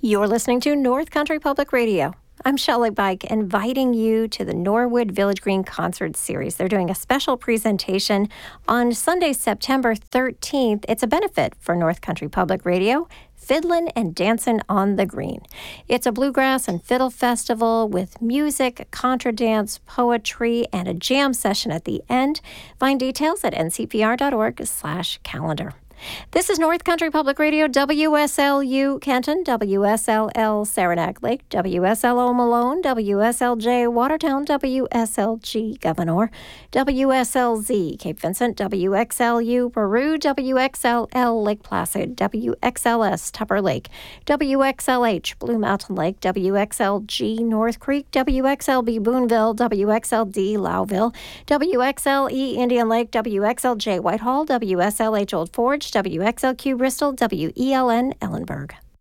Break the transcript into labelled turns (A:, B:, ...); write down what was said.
A: You're listening to North Country Public Radio. I'm Shelley Bike, inviting you to the Norwood Village Green Concert Series. They're doing a special presentation on Sunday, September 13th. It's a benefit for North Country Public Radio, Fiddlin' and Dancin' on the Green. It's a bluegrass and fiddle festival with music, contra dance, poetry, and a jam session at the end. Find details at ncpr.org/calendar. This is North Country Public Radio, WSLU Kenton, WSLL Saranac Lake, WSLO Malone, WSLJ Watertown, WSLG Governor, WSLZ Cape Vincent, WXLU Peru, WXLL Lake Placid, WXLS Tupper Lake, WXLH Blue Mountain Lake, WXLG North Creek, WXLB Boonville, WXLD Lowville, WXLE Indian Lake, WXLJ Whitehall, WSLH Old Forge, WXLQ Bristol, WELN Ellenburg.